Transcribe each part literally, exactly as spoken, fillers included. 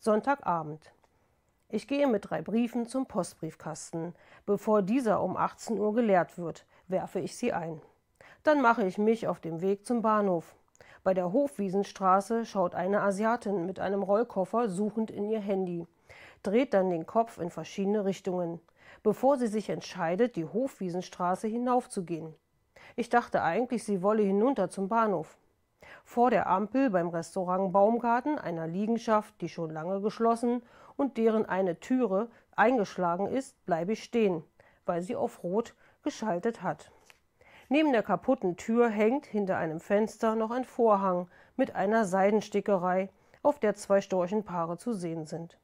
Sonntagabend. Ich gehe mit drei Briefen zum Postbriefkasten. Bevor dieser um achtzehn Uhr geleert wird, werfe ich sie ein. Dann mache ich mich auf den Weg zum Bahnhof. Bei der Hofwiesenstraße schaut eine Asiatin mit einem Rollkoffer suchend in ihr Handy, dreht dann den Kopf in verschiedene Richtungen, bevor sie sich entscheidet, die Hofwiesenstraße hinaufzugehen. Ich dachte eigentlich, sie wolle hinunter zum Bahnhof. Vor der Ampel beim Restaurant Baumgarten, einer Liegenschaft, die schon lange geschlossen und deren eine Türe eingeschlagen ist, bleibe ich stehen, weil sie auf Rot geschaltet hat. Neben der kaputten Tür hängt hinter einem Fenster noch ein Vorhang mit einer Seidenstickerei, auf der zwei Storchenpaare zu sehen sind.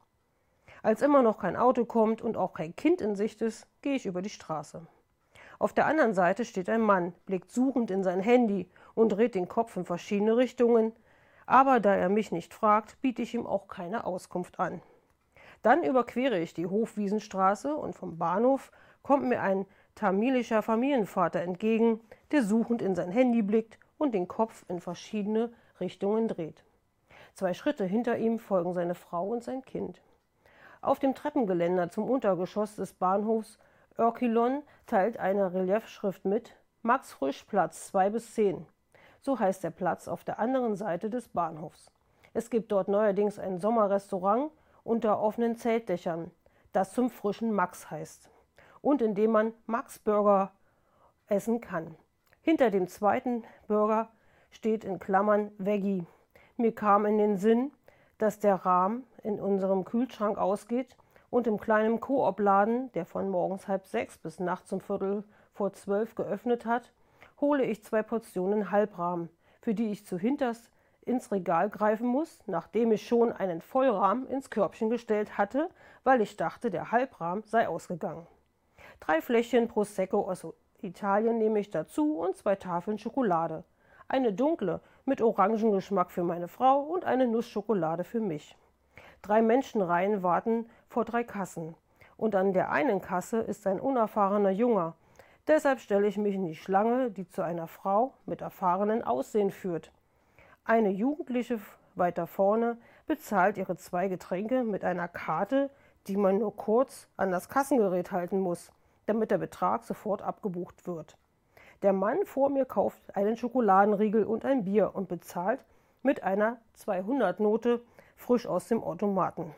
Als immer noch kein Auto kommt und auch kein Kind in Sicht ist, gehe ich über die Straße. Auf der anderen Seite steht ein Mann, blickt suchend in sein Handy und dreht den Kopf in verschiedene Richtungen, aber da er mich nicht fragt, biete ich ihm auch keine Auskunft an. Dann überquere ich die Hofwiesenstraße und vom Bahnhof kommt mir ein tamilischer Familienvater entgegen, der suchend in sein Handy blickt und den Kopf in verschiedene Richtungen dreht. Zwei Schritte hinter ihm folgen seine Frau und sein Kind. Auf dem Treppengeländer zum Untergeschoss des Bahnhofs Örkilon teilt eine Reliefschrift mit: Max Frisch, Platz zwei bis zehn. So heißt der Platz auf der anderen Seite des Bahnhofs. Es gibt dort neuerdings ein Sommerrestaurant unter offenen Zeltdächern, das zum frischen Max heißt und in dem man Max Burger essen kann. Hinter dem zweiten Burger steht in Klammern Veggie. Mir kam in den Sinn, dass der Rahmen in unserem Kühlschrank ausgeht und im kleinen Coop-Laden, der von morgens halb sechs bis nachts um Viertel vor zwölf geöffnet hat, hole ich zwei Portionen Halbrahmen, für die ich zuhinterst ins Regal greifen muss, nachdem ich schon einen Vollrahmen ins Körbchen gestellt hatte, weil ich dachte, der Halbrahmen sei ausgegangen. Drei Fläschchen Prosecco aus Italien nehme ich dazu und zwei Tafeln Schokolade. Eine dunkle mit Orangengeschmack für meine Frau und eine Nussschokolade für mich. Drei Menschenreihen warten vor drei Kassen. Und an der einen Kasse ist ein unerfahrener Junger. Deshalb stelle ich mich in die Schlange, die zu einer Frau mit erfahrenen Aussehen führt. Eine Jugendliche weiter vorne bezahlt ihre zwei Getränke mit einer Karte, die man nur kurz an das Kassengerät halten muss, damit der Betrag sofort abgebucht wird. Der Mann vor mir kauft einen Schokoladenriegel und ein Bier und bezahlt mit einer zweihundert-Note frisch aus dem Automaten.